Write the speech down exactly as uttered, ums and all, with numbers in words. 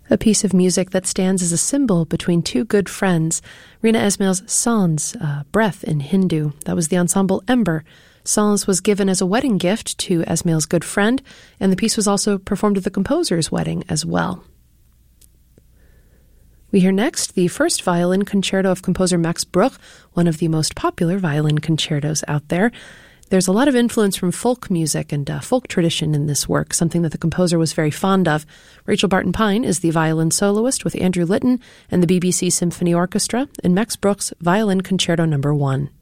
A piece of music that stands as a symbol between two good friends. Rina Esmail's Sans, uh, breath in Hindu. That was the ensemble Ember. Sans was given as a wedding gift to Esmail's good friend, and the piece was also performed at the composer's wedding as well. We hear next the first violin concerto of composer Max Bruch, one of the most popular violin concertos out there. There's a lot of influence from folk music and uh, folk tradition in this work, something that the composer was very fond of. Rachel Barton Pine is the violin soloist with Andrew Litton and the B B C Symphony Orchestra in Max Bruch's Violin Concerto Number One.